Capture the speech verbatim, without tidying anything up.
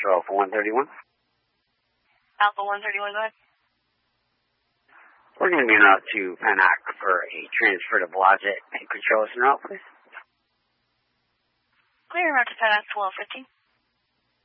to Alpha one thirty-one. Alpha one thirty-one, go ahead. We're going to be out to Panac for a transfer to Blodgett. Could you show us an route, please? Clear out to Panac twelve fifteen.